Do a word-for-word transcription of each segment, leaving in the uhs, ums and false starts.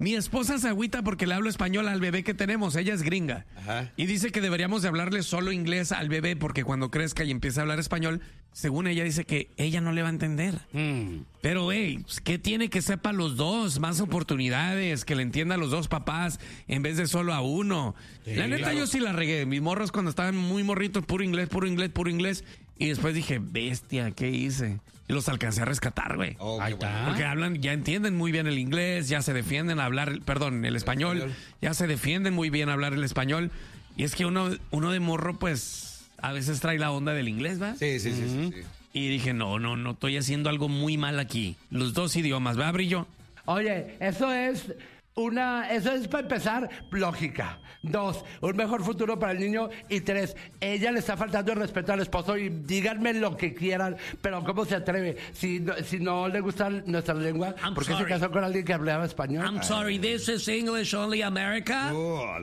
Mi esposa se agüita porque le hablo español al bebé que tenemos. Ella es gringa. Ajá. Y dice que deberíamos de hablarle solo inglés al bebé porque cuando crezca y empiece a hablar español, según ella dice que ella no le va a entender. Mm. Pero, hey, ¿qué tiene que sepa los dos? Más oportunidades, que le entienda a los dos papás en vez de solo a uno. Sí, la neta, claro. Yo sí la regué. Mis morros cuando estaban muy morritos, puro inglés, puro inglés, puro inglés. Y después dije, bestia, ¿qué hice? Y los alcancé a rescatar, güey. Oh, ahí está. Porque hablan, ya entienden muy bien el inglés, ya se defienden a hablar, perdón, el español, el español. Ya se defienden muy bien a hablar el español. Y es que uno, uno de morro, pues, a veces trae la onda del inglés, ¿va? Sí, sí, sí, uh-huh. sí, sí. Y dije, no, no, no, estoy haciendo algo muy mal aquí. Los dos idiomas, ¿va, Brillo? Oye, eso es... Una, eso es para empezar, lógica. Dos, un mejor futuro para el niño. Y tres, ella le está faltando el respeto al esposo. Y díganme lo que quieran, pero ¿cómo se atreve? Si no, si no le gusta nuestra lengua, I'm ¿por qué sorry. se casó con alguien que hablaba español? I'm sorry, this is English only America. Oh,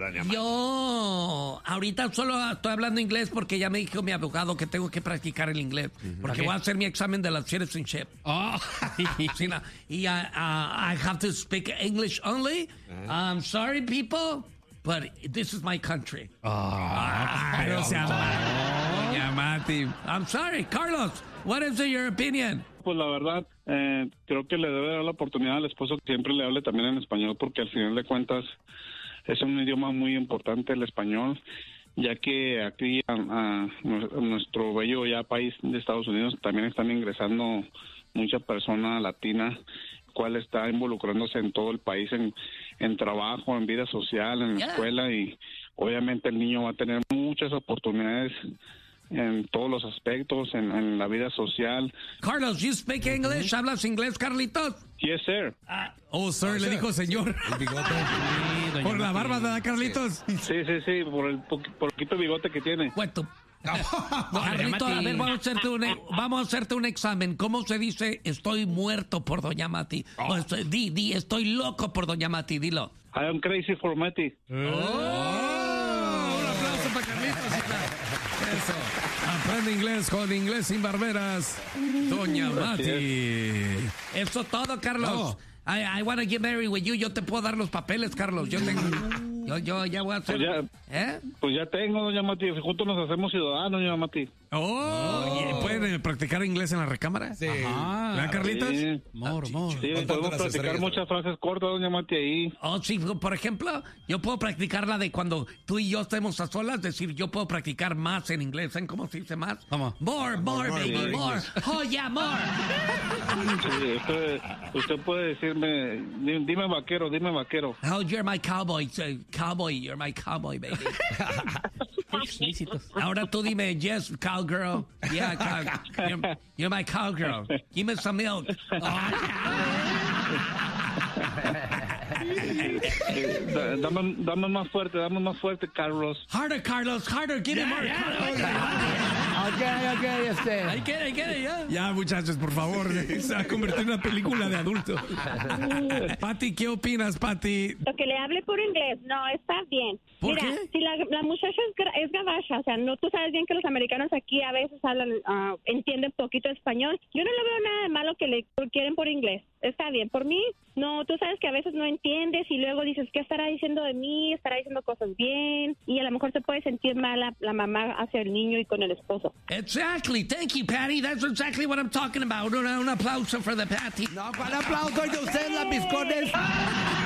Yo ahorita solo estoy hablando inglés porque ya me dijo mi abogado que tengo que practicar el inglés. Porque voy a hacer mi examen de la citizenship. Oh. Sí, no. Y uh, uh, I have to speak English only. Uh-huh. I'm sorry, people, but this is my country. Oh, ah, pero se ama. Mati. I'm sorry, Carlos. What is your opinion? Pues la verdad, eh, creo que le debe dar la oportunidad al esposo que siempre le hable también en español, porque al final de cuentas es un idioma muy importante el español, ya que aquí a, a nuestro bello ya país de Estados Unidos también están ingresando mucha persona latina, cual está involucrándose en todo el país, en, en trabajo, en vida social, en yeah. escuela, y obviamente el niño va a tener muchas oportunidades en todos los aspectos, en, en la vida social. Carlos, you speak English? ¿Hablas inglés, Carlitos? Yes, sir. Ah, oh, sir, oh, le sir. dijo señor. El bigote. Sí, por la barba, ¿verdad, Carlitos? Sí, sí, sí, por el po- poquito bigote que tiene. Cuento. No, Carlito, a ver, vamos a, hacerte un, vamos a hacerte un examen. ¿Cómo se dice estoy muerto por Doña Mati? Oh. O estoy, di, di, estoy loco por Doña Mati, dilo. I am crazy for Mati. Oh. Oh. Un aplauso para Carlitos. Eso. Aprende inglés con Inglés Sin Barberas. Doña Mati. Eso todo, Carlos. No. I, I want to get married with you. Yo te puedo dar los papeles, Carlos. Yo tengo... Yo, yo ya voy a hacer... Pues ya, ¿Eh? pues ya tengo, Doña Mati. Juntos nos hacemos ciudadanos, Doña Mati. Oh, oh. ¿Pueden practicar inglés en la recámara? Sí. Ajá. ¿Verdad, Carlitos? Sí. Mor, mor. Sí, podemos practicar muchas frases cortas, Doña Mati, ahí. Oh, sí, por ejemplo, yo puedo practicar la de cuando tú y yo estemos a solas, es decir, yo puedo practicar más en inglés. ¿Saben cómo se dice más? ¿Cómo? More, more, more baby, more. Oh, yeah, more. Sí, usted, usted puede decirme, dime vaquero, dime vaquero. Oh, you're my cowboy, cowboy, you're my cowboy, baby. Ahora tú dime, yes, cowgirl. Yeah, cow, you're, you're my cowgirl. Give me some milk. Oh. dame, dame más fuerte, dame más fuerte, Carlos. Harder, Carlos, harder, give me more. Ok, ok, este. I get it, I get it, yeah. Ya, muchachos, por favor, se va a convertir en una película de adultos. Pati, ¿qué opinas, Pati? Lo que le hable por inglés, no, está bien. ¿Por Mira, qué? si la, la muchacha es, gra- es gabacha, o sea, no, tú sabes bien que los americanos aquí a veces hablan, uh, entienden poquito español. Yo no le veo nada de malo que le quieren por inglés. Está bien, por mí, no, tú sabes que a veces no entiendes y luego dices, ¿qué estará diciendo de mí? ¿Estará diciendo cosas bien? Y a lo mejor se puede sentir mal la, la mamá hacia el niño y con el esposo. Exactly. Thank you, Patty. That's exactly what I'm talking about. Un, un aplauso for the Patty. No, ¿cuál aplauso? Oiga, ustedes las biscones.